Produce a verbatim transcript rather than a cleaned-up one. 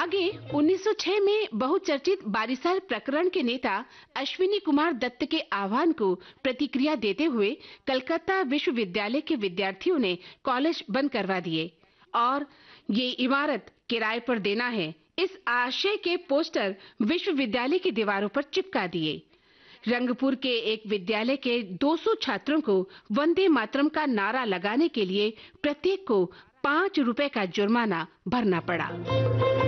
आगे उन्नीस सौ छह में बहुचर्चित बारिसाल प्रकरण के नेता अश्विनी कुमार दत्त के आह्वान को प्रतिक्रिया देते हुए कलकत्ता विश्वविद्यालय के विद्यार्थियों ने कॉलेज बंद करवा दिए और ये इमारत किराए पर देना है, इस आशय के पोस्टर विश्वविद्यालय की दीवारों पर चिपका दिए। रंगपुर के एक विद्यालय के दो सौ छात्रों को वंदे मातरम का नारा लगाने के लिए प्रत्येक को पाँच रुपए का जुर्माना भरना पड़ा।